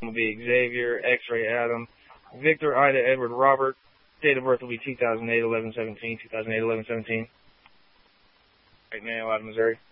will be Xavier, X-Ray Adam, Victor, Ida, Edward, Robert. Date of birth will be 2008-11-17, 2008-11-17. Right now out of Missouri.